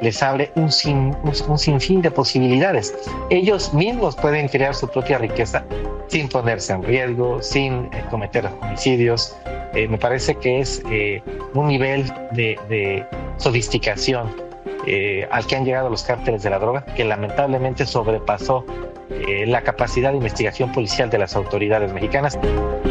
les abre un sinfín de posibilidades. Ellos mismos pueden crear su propia riqueza sin ponerse en riesgo, sin cometer homicidios. Me parece que es un nivel de sofisticación al que han llegado los cárteles de la droga, que lamentablemente sobrepasó la capacidad de investigación policial de las autoridades mexicanas.